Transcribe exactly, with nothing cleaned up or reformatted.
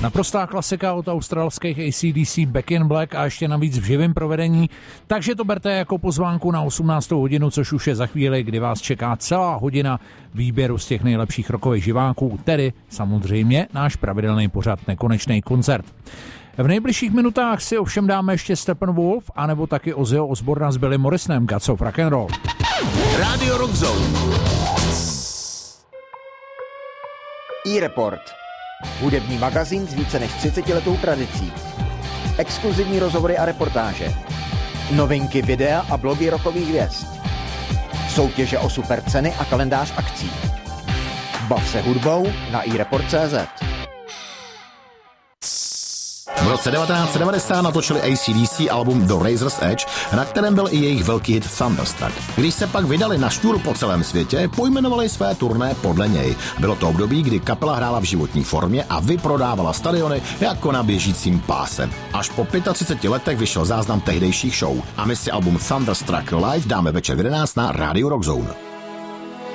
Naprostá klasika od australských A C D C Back in Black a ještě navíc v živém provedení, takže to berte jako pozvánku na osmnáctou hodinu, což už je za chvíli, kdy vás čeká celá hodina výběru z těch nejlepších rockových živáků, tedy samozřejmě náš pravidelný pořad Nekonečný koncert. V nejbližších minutách si ovšem dáme ještě Steppenwolf, anebo taky Ozzyho Osborna s Billy Morrisonem, Guts of Rock'n'Roll. Radio Rock Zone. iReport. Hudební magazín s více než třicetiletou tradicí. Exkluzivní rozhovory a reportáže. Novinky videa a blogy rockových hvězd. Soutěže o super ceny a kalendář akcí. Bav se hudbou na i report tečka cé zet. V roce devatenáct set devadesát natočili A C D C album The Razor's Edge, na kterém byl i jejich velký hit Thunderstruck. Když se pak vydali na šťůru po celém světě, pojmenovali své turné podle něj. Bylo to období, kdy kapela hrála v životní formě a vyprodávala stadiony jako na běžícím páse. Až po třiceti pěti letech vyšel záznam tehdejších show a my si album Thunderstruck live dáme večer v jedenáct na Radio Rock Zone.